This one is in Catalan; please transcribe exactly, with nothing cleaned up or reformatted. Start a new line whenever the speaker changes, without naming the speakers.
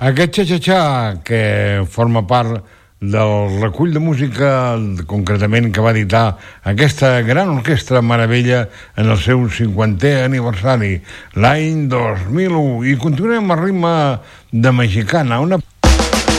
Aquest xa-xa-xa, que forma part del recull de música, concretament, que va editar aquesta gran orquestra Meravella en el seu cinquantè aniversari, l'any dos mil u. I continuem al ritme de Mexicana, una